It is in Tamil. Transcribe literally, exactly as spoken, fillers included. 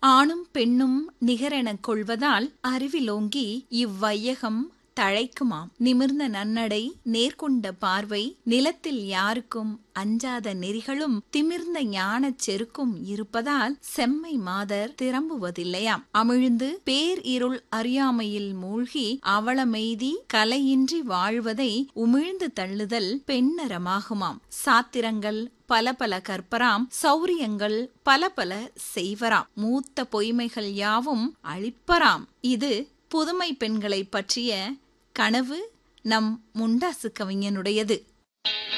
ஆணும் பெண்ணும் நிகரெனக் கொள்வதால் அறிவிலோங்கி இவ்வையகம் தழைக்குமாம். நிமிர்ந்த நன்னடை, நேர்கொண்ட பார்வை, நிலத்தில் யாருக்கும் அஞ்சாத நெறிகளும் திமிர்ந்த ஞானச் செருக்கும் இருப்பதால் செம்மை மாதர் திரம்புவதில்லையாம். அமிழ்ந்து பேர் இருள் அறியாமையில் மூழ்கி அவலமெய்தி கலையின்றி வாழ்வதை உமிழ்ந்து தள்ளுதல் பெண்ணறமாகுமாம். சாத்திரங்கள் பல பல கற்பராம், சௌரியங்கள் பல பல செய்வராம், மூத்த பொய்மைகள் யாவும் அழிப்பராம். இது புதுமை பெண்களை பற்றிய கனவு நம் முண்டாசு கவிஞனுடையது.